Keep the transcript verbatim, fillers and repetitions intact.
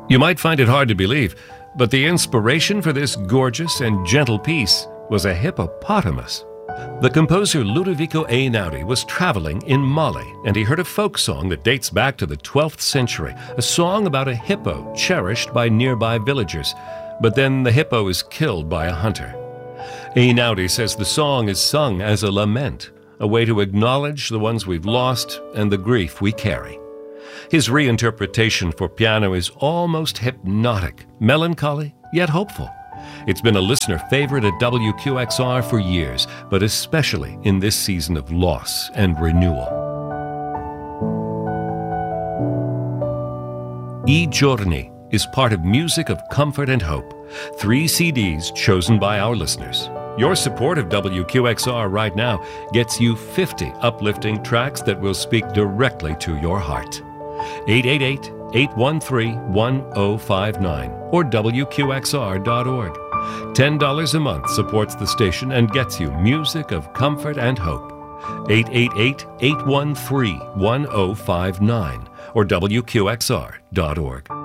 You might find it hard to believe, but the inspiration for this gorgeous and gentle piece was a hippopotamus. The composer Ludovico Einaudi was traveling in Mali, and he heard a folk song that dates back to the twelfth century, a song about a hippo cherished by nearby villagers. But then the hippo is killed by a hunter. Einaudi says the song is sung as a lament, a way to acknowledge the ones we've lost and the grief we carry. His reinterpretation for piano is almost hypnotic, melancholy, yet hopeful. It's been a listener favorite at W Q X R for years, but especially in this season of loss and renewal. I Giorni is part of Music of Comfort and Hope, three C Ds chosen by our listeners. Your support of W Q X R right now gets you fifty uplifting tracks that will speak directly to your heart. eight eight eight, eight one three, one zero five nine or W Q X R dot org. ten dollars a month supports the station and gets you music of comfort and hope. eight eight eight, eight one three, one zero five nine or W Q X R dot org.